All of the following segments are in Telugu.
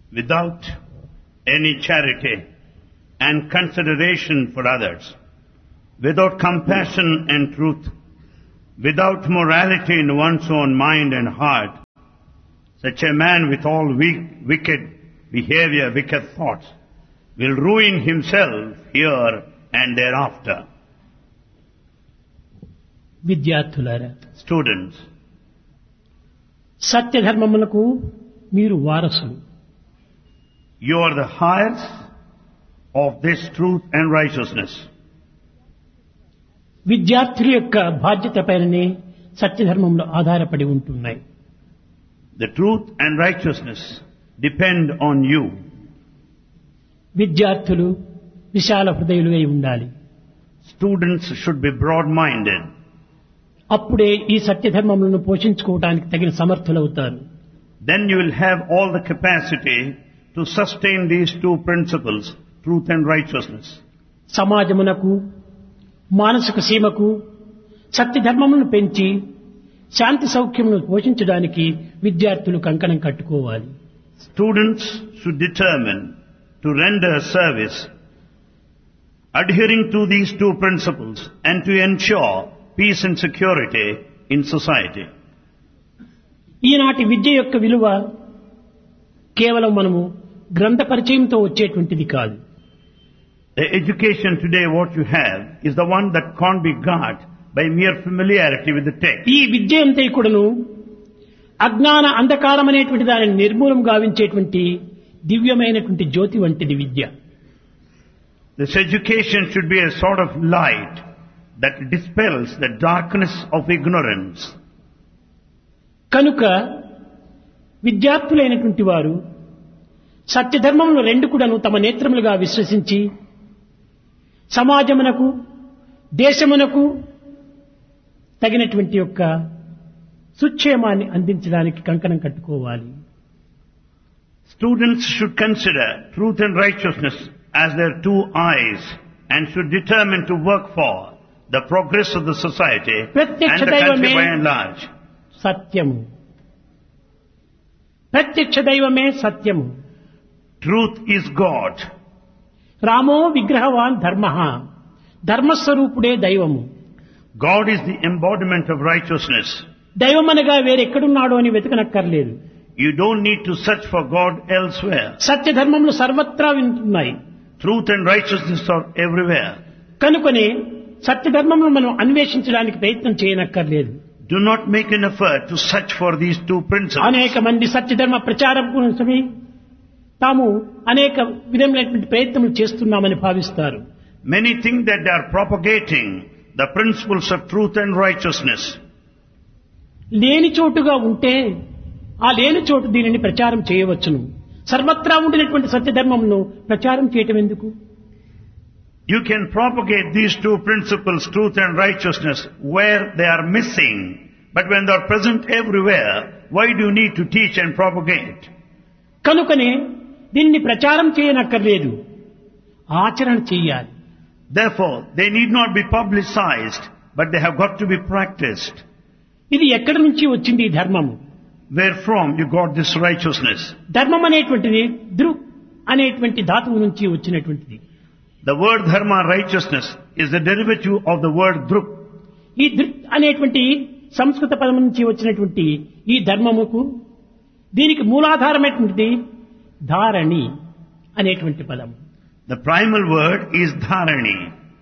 without any charity and consideration for others, without compassion and truth, without morality in one's own mind and heart, such a man with all wicked behavior, wicked thoughts, will ruin himself here and thereafter. విద్యార్థులారా, Students, సత్యధర్మములకు మీరు వారసులు. you are the heirs of this truth and righteousness. విద్యార్థుల యొక్క బాధ్యత పైననే సత్యధర్మములు ఆధారపడి ఉంటున్నాయి. The truth and righteousness depend on you. విద్యార్థులు విశాల హృదయులై ఉండాలి. Students should be broad-minded. అప్పుడే ఈ సత్యధర్మములను పోషించుకోవడానికి తగిన సమర్థులవుతారు. Then you will have all the capacity to sustain these two principles, truth and righteousness. సమాజమునకు మానసిక సీమకు సత్యధర్మములను పెంచి శాంతి సౌఖ్యమును పోషించడానికి విద్యార్థులు కంకణం కట్టుకోవాలి. Students should determine to render service adhering to these two principles and to ensure peace and security in society. ఈనాటి విద్య యొక్క విలువ కేవలం మనము గ్రంథ పరిచయంతో వచ్చేటువంటిది కాదు. The education today what you have is the one that can't be got by mere familiarity with the text. ఈ విద్య అంతా కూడాను అజ్ఞాన అంధకారం అనేటువంటి దానిని నిర్మూలం గావించేటువంటి దివ్యమైనటువంటి జ్యోతి వంటిది విద్య. This education should be a sort of light that dispels the darkness of ignorance. కనుక విద్యార్థులైనటువంటి వారు సత్యధర్మములు రెండు కూడాను తమ నేత్రములుగా విశ్వసించి సమాజమునకు దేశమునకు తగినటువంటి యొక్క సుక్షేమాన్ని అందించడానికి కంకణం కట్టుకోవాలి. Students should consider truth and righteousness as their two eyes and should determine to work for the progress of the society and the country by and large. సత్యము, ప్రత్యక్ష దైవమే సత్యము. Truth is God. రామో విగ్రహవాన్ ధర్మః, ధర్మస్వరూపుడే దైవము. God is the embodiment of righteousness. దైవమనగా వేరెక్కడున్నాడో అని వెతకనక్కర్లేదు. You don't need to search for God elsewhere. సత్యధర్మములు సర్వత్రా వింటున్నాయి. Truth and righteousness are everywhere. కనుకనే సత్యధర్మములను మనం అన్వేషించడానికి ప్రయత్నం చేయనక్కర్లేదు. Do not make an effort to search for these two principles. అనేక మంది సత్యధర్మ ప్రచారం కోసమే తాము అనేక విధమైనటువంటి ప్రయత్నములు చేస్తున్నామని భావిస్తారు. Many think that they are propagating the principles of truth and righteousness. లేని చోటుగా ఉంటే ఆ లేని చోటు దీనిని ప్రచారం చేయవచ్చును. సర్వత్రా ఉండినటువంటి సత్యధర్మమును ప్రచారం చేయటం ఎందుకు? You can propagate these two principles, truth and righteousness, where they are missing. But when they are present everywhere, why do you need to teach and propagate? కనుకనే దీన్ని ప్రచారం చేయనక్కర్లేదు, ఆచరణ చేయాలి. Therefore, they need not be publicized, but they have got to be practiced. ఇది ఎక్కడి నుంచి వచ్చింది ఈ ధర్మము? Where from you got this righteousness? ధర్మం అనేటువంటిది దృ అనేటువంటి ధాతువు నుంచి వచ్చినటువంటిది. The word dharma, righteousness, is the derivative of the word druk. ఈ దృక్ అనేటువంటి సంస్కృత పదం నుంచి వచ్చినటువంటి ఈ ధర్మముకు దీనికి మూలాధారమైనటువంటిది ధారణి అనేటువంటి పదం. The primal word is dharani.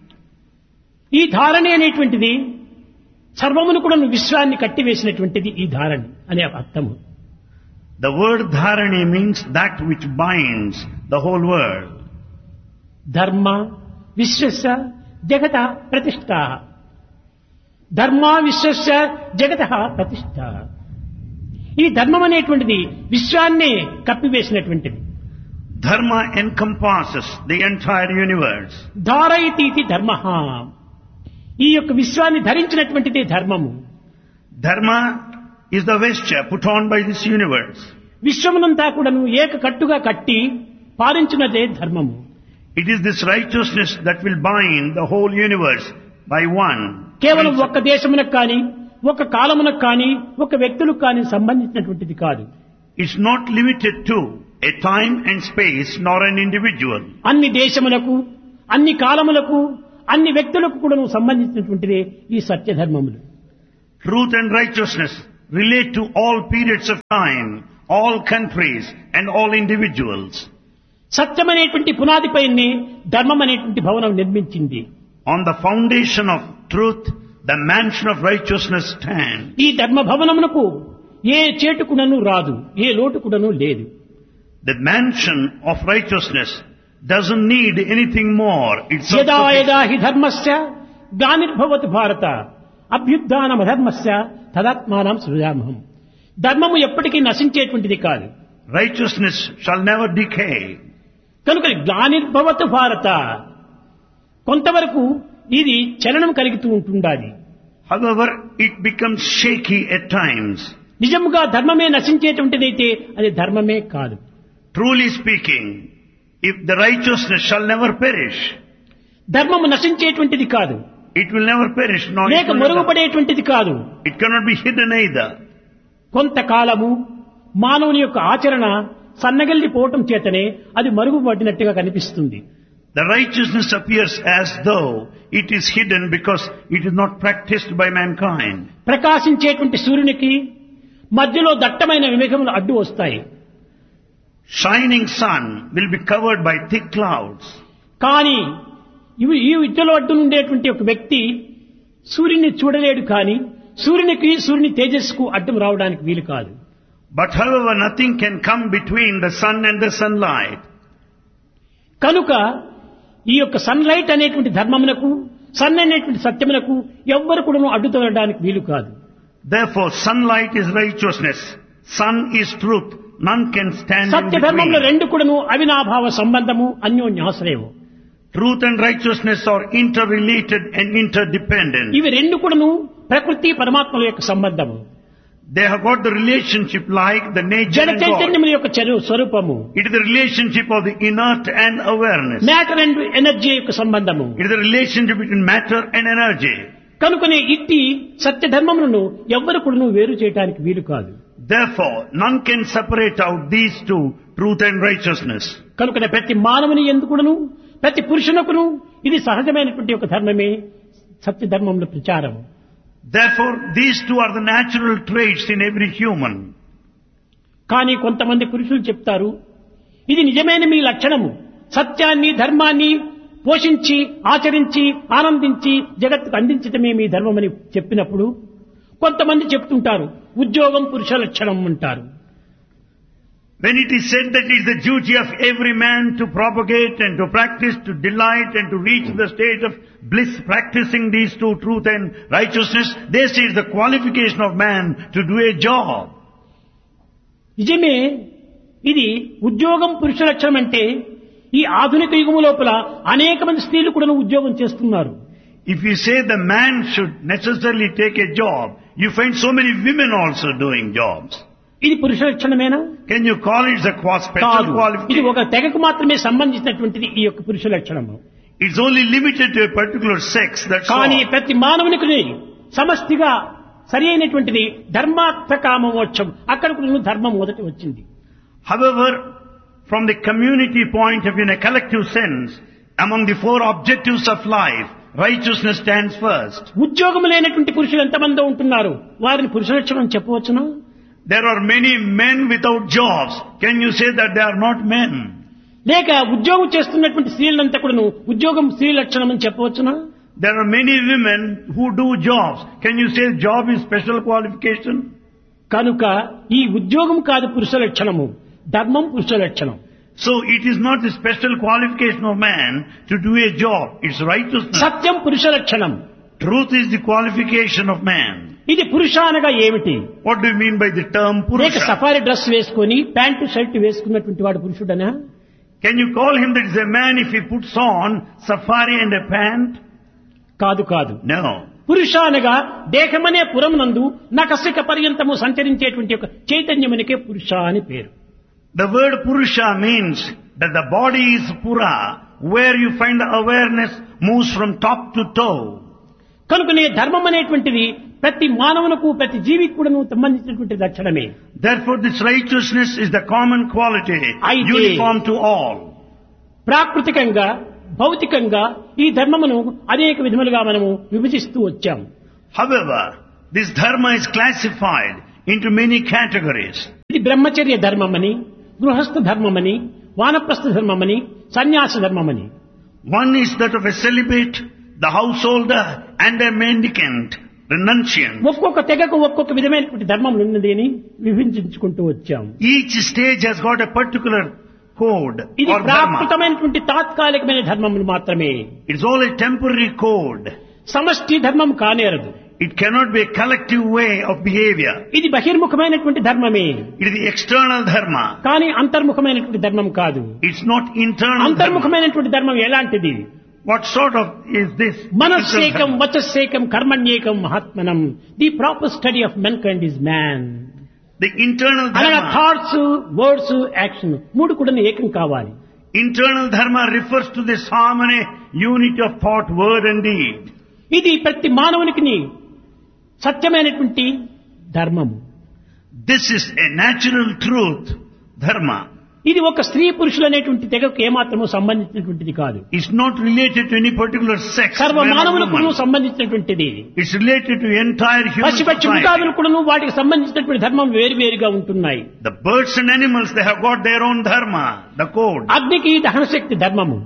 ఈ ధారణి అనేటువంటిది సర్వమును కూడా విశ్వాన్ని కట్టివేసినటువంటిది ఈ ధారణి అనే అర్థము. The word dharani means that which binds the whole world. ధర్మ విశ్వస్య జగత ప్రతిష్ఠ, ధర్మ విశ్వస్య జగత ప్రతిష్ఠ. ఈ ధర్మం అనేటువంటిది విశ్వాన్నే కప్పివేసినటువంటిది. Dharma encompasses the entire universe. ధారయతి ధర్మ, ఈ యొక్క విశ్వాన్ని ధరించినటువంటిదే ధర్మము. Dharma is the vesture put on by this universe. విశ్వమునంతా కూడాను ఏక కట్టుగా కట్టి పాలించినదే ధర్మము. It is this righteousness that will bind the whole universe by one. కేవలం ఒక్క దేశమునకు కానీ ఒక కాలమునకు కానీ ఒక వ్యక్తులకు కానీ సంబంధించినటువంటిది కాదు. It's not limited to a time and space, nor an individual. అన్ని దేశములకు, అన్ని కాలములకు, అన్ని వ్యక్తులకు కూడా సంబంధించినటువంటిదే ఈ సత్యధర్మములు. Truth and righteousness relate to all periods of time, all countries and all individuals. సత్యం అనేటువంటి పునాదిపైనే ధర్మం అనేటువంటి భవనం నిర్మించింది. On the foundation of truth, the mansion of righteousness stands. ఈ ధర్మ భవనమునకు ఏ చేటుకుడను రాదు, ఏ లోటుకుడను లేదు. The mansion of righteousness doesn't need anything more. It's యదా యదా self-sufficient. హి ధర్మస్య గ్లానిర్భవతి భారత అభ్యుత్థానమధర్మస్య తదాత్మానం సృజామహం. ధర్మము ఎప్పటికీ నశించేటువంటిది కాదు. Righteousness shall never decay. కనుక గ్లానిర్భవతి భారత, కొంతవరకు ఇది చలనం కలుగుతూ ఉంటుండాలి. However, it becomes shaky at times. నిజముగా ధర్మమే నశించేటువంటిదైతే అది ధర్మమే కాదు. Truly speaking, if the righteousness shall never perish, ధర్మము నశించేటువంటిది కాదు, it will never perish, nor it లేక will never- మరుగుపడేటువంటిది కాదు. it cannot be hidden either. కొంతకాలము మానవుని యొక్క ఆచరణ సన్నగిల్లిపోవటం చేతనే అది మరుగుపడినట్టుగా కనిపిస్తుంది. The righteousness appears as though it is hidden because it is not practiced by mankind. ప్రకాశించేటువంటి సూర్యునికి మధ్యలో దట్టమైన మేఘములు అడ్డు వస్తాయి. Shining sun will be covered by thick clouds. కానీ ఈ విద్యలో అడ్డు ఉండేటువంటి ఒక వ్యక్తి సూర్యుని చూడలేడు, కానీ సూర్యుని తేజస్సుకు అడ్డం రావడానికి వీలు కాదు. But however, nothing can come between the sun and the sunlight. కనుక ఈ యొక్క సన్లైట్ అనేటువంటి ధర్మమునకు, సన్ అనేటువంటి సత్యమునకు ఎవ్వరు కూడా అడ్డు తొలగడానికి వీలు కాదు. Therefore, sunlight is righteousness. Sun is truth. None can stand in సత్య ధర్మంలో between. రెండు కూడాను అవినాభావ సంబంధము, అన్యోన్యాశ్రయము. Truth and righteousness are interrelated and interdependent. ఇవి రెండు కూడాను ప్రకృతి పరమాత్మల యొక్క సంబంధము. They have got the relationship like the nature జడ and God. చైతన్యముల యొక్క స్వరూపము, It is the relationship of the inert and awareness. Matter and energy యొక్క సంబంధము. It is the relationship between matter and energy. కనుకనే ఇట్టి సత్య ధర్మములను ఎవ్వరు కూడాను వేరు చేయడానికి వీలు కాదు. Therefore, none can separate out these two, truth and righteousness. కనుకనే ప్రతి మానవుని ఎందుకును, ప్రతి పురుషునకును ఇది సహజమైనటువంటి ఒక ధర్మమే సత్య ధర్మముల ప్రచారము. Therefore, these two are the natural traits in every human. కానీ కొంతమంది పురుషులు చెప్తారు, ఇది నిజమైన మీ లక్షణము, సత్యాన్ని ధర్మాన్ని పోషించి ఆచరించి ఆనందించి జగత్తుకు అందించటమే మీ ధర్మమని చెప్పినప్పుడు కొంతమంది చెప్తుంటారు ఉద్యోగం పురుష లక్షణం అంటారు. When it is said that it is the duty of every man to propagate and to practice, to delight and to reach the state of bliss, practicing these two, truth and righteousness, they say it's the qualification of man to do a job. నిజమే, ఇది ఉద్యోగం పురుష లక్షణం అంటే ఈ ఆధునిక యుగము లోపల అనేక మంది స్త్రీలు కూడా ఉద్యోగం చేస్తున్నారు. If you say the man should necessarily take a job, you find so many women also doing jobs. ఇది పురుష లక్షణమేనా? Can you call it a special కాదు. ఇది qualification? ఒక తెగకు మాత్రమే సంబంధించినటువంటిది ఈ యొక్క పురుష లక్షణము. It's only limited to a particular sex, that's కానీ all. ప్రతి మానవునికి సమష్టిగా సరి అయినటువంటిది ధర్మార్థ కామ మోక్షం. అక్కడ కూడా ధర్మం మొదటి వచ్చింది. However, from the community point of view, in a collective sense, among the four objectives of life, righteousness stands first. ఉద్యోగం లేనటువంటి పురుషులు ఎంతమంది ఉంటున్నారు, వారిని పురుష లక్షణం చెప్పవచ్చునా? There are many men without jobs. Can you say that they are not men? లేక ఉద్యోగం చేస్తున్నటువంటి స్త్రీలంతా కూడా ఉద్యోగం స్త్రీ లక్షణం అని చెప్పవచ్చునా? There are many women who do jobs. Can you say job is special qualification? కనుక ఈ ఉద్యోగం కాదు పురుష లక్షణము, ధర్మం పురుష లక్షణం. So it is not the special qualification of man to do a job. It's righteousness. సత్యం పురుష లక్షణం. Truth is the qualification of man. ఇది పురుష అనగా ఏమిటి? What do you mean by the term లేక Purusha? సఫారీ డ్రెస్ వేసుకొని ప్యాంటు షర్ట్ వేసుకున్నటువంటి వాడు పురుషుడనా? Can you call him that is a man if he puts on safari and a pant? కాదు కాదు. No. పురుష అనగా దేహమనే పురమునందు నకసిక పర్యంతము సంచరించేటువంటి ఒక చైతన్యమునికే పురుష అని పేరు. The word Purusha means that the body is Pura, where you find the awareness moves from top to toe. కనుకనే ధర్మం అనేటువంటిది ప్రతి మానవునకు ప్రతి జీవికి కూడా సంబంధించినటువంటి లక్షణమే. Therefore this righteousness is the common quality, అయితే uniform to all. ప్రాకృతికంగా భౌతికంగా ఈ ధర్మమును అనేక విధములుగా మనము విభజిస్తూ వచ్చాం. However, this dharma is classified into many categories. ఇది బ్రహ్మచర్య ధర్మమని, గృహస్థ ధర్మమని, వానప్రస్థ ధర్మమని, సన్యాస ధర్మమని. One is that of a celibate, the householder, and a mendicant, renunciant. ఒక్కొక్క తెగకు ఒక్కొక్క విధమైనటువంటి ధర్మములు ఉన్నది అని విభజించుకుంటూ వచ్చాం. Each stage has got a particular code ఇది or dharma. ప్రాకృతమైనటువంటి తాత్కాలికమైన ధర్మములు మాత్రమే. It's all a temporary code. సమష్టి ధర్మం కానేరదు. It cannot be a collective way of behavior. ఇది బహిర్ముఖమైనటువంటి ధర్మమే. It is the external dharma. కానీ అంతర్ముఖమైనటువంటి ధర్మం కాదు. It's not internal dharma. అంతర్ముఖమైనటువంటి ధర్మం ఎలాంటిది? What sort of is this? మనస్సేకం వచస్సేకం కర్మణ్యేకం మహాత్మనం. The proper study of మెన్కైండ్ is man. The internal అనగా dharma. థాట్స్, వర్డ్స్, యాక్షన్ మూడు కూడా ఏకం కావాలి. Internal dharma refers to this harmony, unity of thought, word and deed. ఇది ప్రతి మానవునికి సత్యమైనటువంటి ధర్మము. This is a natural truth, dharma. ఇది ఒక స్త్రీ పురుషులు అనేటువంటి తెగకు ఏమాత్రము సంబంధించినటువంటిది కాదు. It's not related to any particular sex. సర్వ man or మానవులకు woman. సంబంధించినటువంటిది. It's related to entire human పశు పక్షి society. మృగాదులు కూడా వాటికి సంబంధించినటువంటి ధర్మం వేరువేరుగా ఉంటున్నాయి. The birds and animals, they have got their own dharma, the code. అగ్నికి దహన శక్తి ధర్మము,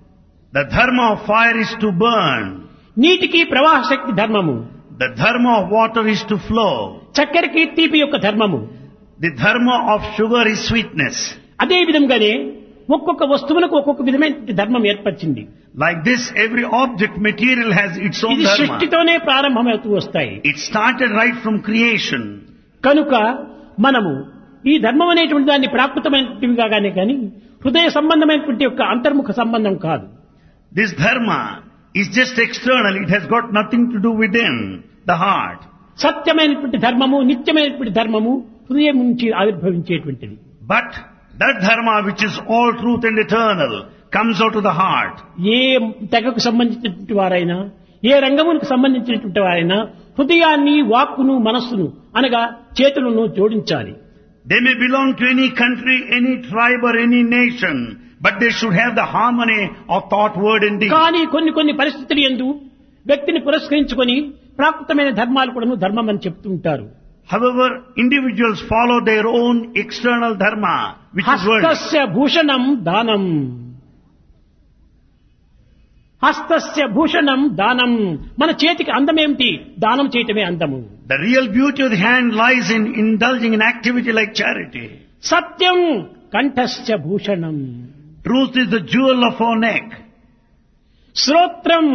The dharma of fire is to burn. నీటికి ప్రవాహ శక్తి ధర్మము, The dharma of water is to flow. చక్కెరకి తీపి యొక్క ధర్మము. The dharma of sugar is sweetness. అదే విధంగానే ఒక్కొక్క వస్తువులకు ఒక్కొక్క విధమైన ధర్మం ఏర్పరిచింది. Like this, every object, material has its own ఇది dharma. సృష్టితోనే ప్రారంభమవుతూ వస్తాయి. It started right from creation. కనుక మనము ఈ ధర్మం అనేటువంటి దాన్ని ప్రాకృతమైనటివిగానే కానీ హృదయ సంబంధమైనటువంటి యొక్క అంతర్ముఖ సంబంధం కాదు. This dharma is just external. It has got nothing to do within the heart. సత్యమైనటువంటి ధర్మము, నిత్యమైనటువంటి ధర్మము హృదయం నుంచి ఆవిర్భవించేటువంటిది. But that dharma which is all truth and eternal comes out of the heart. ఏ తెగకు సంబంధించినటువంటి వారైనా, ఏ రంగమునికి సంబంధించినటువంటి వారైనా హృదయాన్ని, వాక్కును, మనస్సును అనగా చేతులను జోడించాలి. They may belong to any country, any tribe or any nation, but they should have the harmony of thought, word and deed. కానీ కొన్ని పరిస్థితులు యందు వ్యక్తిని పురస్కరించుకొని ప్రాకృతమైన ధర్మాలు కూడా ధర్మం అని చెప్తూ ఉంటారు. However, individuals follow their own external dharma, which is worldly. హస్తస్య Bhushanam దానం, హస్తస్య భూషణం దానం. మన చేతికి అందం ఏమిటి? దానం చేయటమే అందము. The real beauty of the hand lies in indulging in activity like charity. Satyam కంఠస్య Bhushanam, Truth is the jewel of our neck. శ్రోత్రం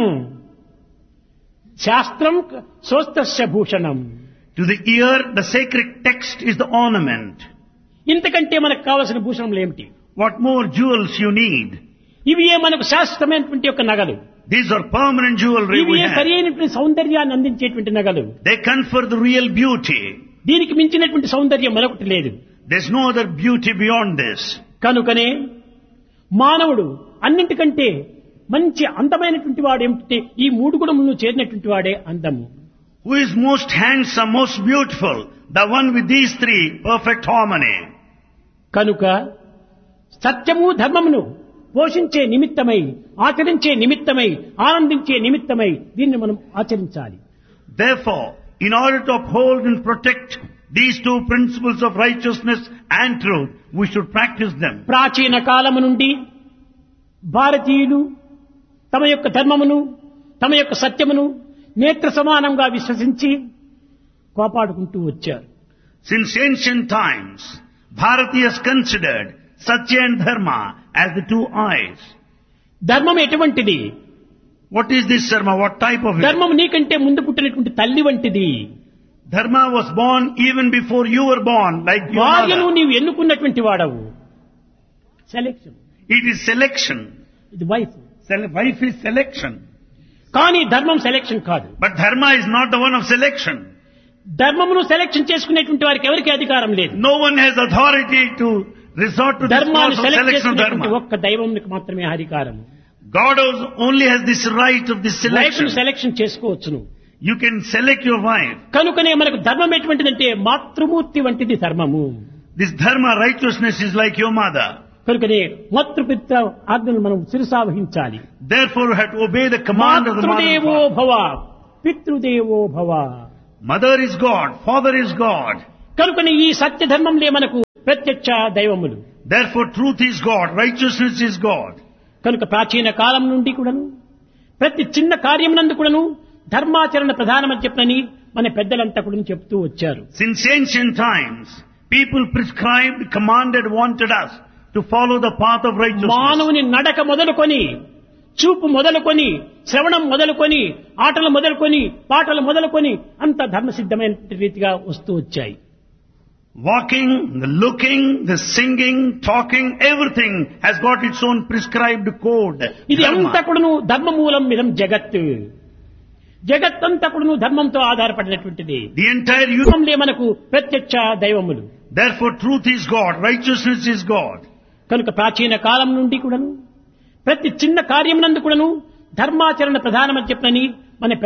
శాస్త్రం శ్రోత్రస్య Bhushanam. To the ear, the sacred text is the ornament. ఇంతకంటే మనకు కావలసిన భూషణములు ఏమిటి? What more jewels you need? ఇవి మనకు శాశ్వతమైనటువంటి యొక్క నగలు. These are permanent jewelry ఇవి we have. సరి అయినటువంటి సౌందర్యాన్ని అందించేటువంటి నగలు. They confer the real beauty. దీనికి మించినటువంటి సౌందర్యం మరొకటి లేదు. There's no other beauty beyond this. కనుకనే మానవుడు అన్నింటికంటే మంచి అందమైనటువంటి వాడు ఏమిటంటే ఈ మూడు గుణములను చేరినటువంటి వాడే అందము. Who is most handsome, most beautiful? The one with these three, perfect harmony. కనుక సత్యము ధర్మమును పోషించే నిమిత్తమై, ఆచరించే నిమిత్తమై, ఆనందించే నిమిత్తమై దీన్ని మనం ఆచరించాలి. Therefore, in order to uphold and protect these two principles of righteousness and truth, we should practice them. ప్రాచీన కాలము నుండి భారతీయులు తమ యొక్క ధర్మమును, తమ యొక్క సత్యమును నేత్ర సమానంగా విశ్వసించి కాపాడుకుంటూ వచ్చారు. Since ancient times, Bharatiyas considered Satya and Dharma as the two eyes. ధర్మం ఎటువంటిది? What is this dharma? What type of it? ధర్మం నీకంటే ముందు పుట్టినటువంటి తల్లి వంటిది. Dharma was born even before you were born, like your భార్యను mother. నీవు ఎన్నుకున్నటువంటి వాడవు. సెలెక్షన్. It is selection. ఇది వైఫ్. Wife is selection. కానీ ధర్మం సెలెక్షన్ కాదు. But dharma is not the one of selection. ధర్మమును సెలెక్షన్ చేసుకునేటువంటి వారికి ఎవరికి అధికారం లేదు. No one has authority to resort to this ధర్మాన్ని process of select selection of చేసుకునేటువంటి dharma. ఒక్క దైవంకి మాత్రమే అధికారం. God only has this right of this life ను selection. సెలెక్షన్ చేసుకోవచ్చును. You can select your wife. కనుకనే మనకు ధర్మం ఎటువంటిదంటే మాతృమూర్తి వంటిది ధర్మము. This dharma, righteousness, is like your mother. కనుకనే మాతృపిత్ర ఆజ్ఞను మనం శిరసావహించాలి. Therefore, you have to obey the command of the mother. మాతృదేవో భవ, పితృదేవో భవ. Mother is God, father is God. కనుకనే ఈ సత్య ధర్మంలే మనకు ప్రత్యక్ష దైవములు. Therefore, truth is God, righteousness is God. కనుక ప్రాచీన కాలం నుండి కూడాను ప్రతి చిన్న కార్యమునందు కూడాను ధర్మాచరణ ప్రధానమని చెప్పని మన పెద్దలంతా కూడా చెప్తూ వచ్చారు. Since ancient times, people prescribed, commanded, wanted us to follow the path of righteousness. మానవుని నడక మొదలుకొని, చూపు మొదలుకొని, శ్రవణం మొదలుకొని, ఆటలు మొదలుకొని, పాటలు మొదలుకొని అంత ధర్మసిద్ధమైన రీతిగా వస్తూ వచ్చాయి. Walking, the looking, the singing, talking, everything has got its own prescribed code. ఇది Dharma. అంతా కూడాను ధర్మమూలం మిదం జగత్తు. జగత్తంతా కూడాను ధర్మంతో ఆధారపడినటువంటిది. The entire యుగంలే మనకు ప్రత్యక్ష దైవములు. Therefore, truth is God, righteousness is God. కనుక ప్రాచీన కాలం నుండి కూడాను ప్రతి చిన్న కార్యమునందు కూడాను ధర్మాచరణ ప్రధానమని చెప్పని మన